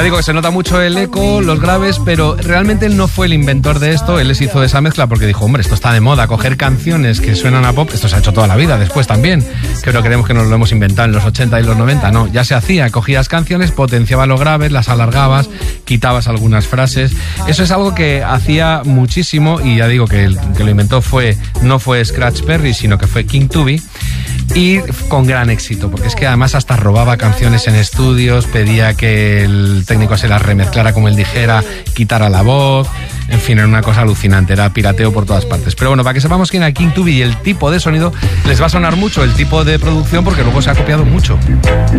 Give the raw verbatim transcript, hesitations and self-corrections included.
Digo que se nota mucho el eco, los graves, pero realmente él no fue el inventor de esto. Él les hizo esa mezcla porque dijo, hombre, esto está de moda, coger canciones que suenan a pop. Esto se ha hecho toda la vida después también, pero creemos que nos lo hemos inventado en los ochenta y los noventa. No, ya se hacía, cogías canciones, potenciabas los graves, las alargabas, quitabas algunas frases. Eso es algo que hacía muchísimo, y ya digo que el que lo inventó fue no fue Scratch Perry, sino que fue King Tubby. Y con gran éxito, porque es que además hasta robaba canciones en estudios, pedía que el técnico se las remezclara como él dijera, quitara la voz, en fin, era una cosa alucinante, era pirateo por todas partes. Pero bueno, para que sepamos quién era King Tubby y el tipo de sonido, les va a sonar mucho el tipo de producción porque luego se ha copiado mucho.